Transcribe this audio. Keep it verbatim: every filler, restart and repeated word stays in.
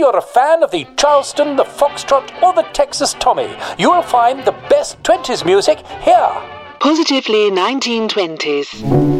you're a fan of the Charleston, the Foxtrot, or the Texas Tommy, you'll find the best twenties music here. Positively nineteen twenties.